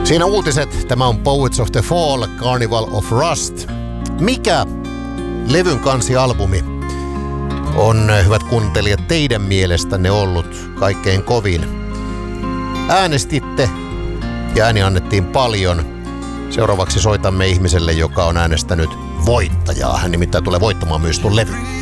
Siinä uutiset. Tämä on Poets of the Fall, Carnival of Rust. Mikä levyn kansialbumi on, hyvät kuuntelijat, teidän mielestänne ollut kaikkein kovin? Äänestitte ja ääni annettiin paljon. Seuraavaksi soitamme ihmiselle, joka on äänestänyt voittajaa. Hän nimittäin tulee voittamaan myös tuon levyn.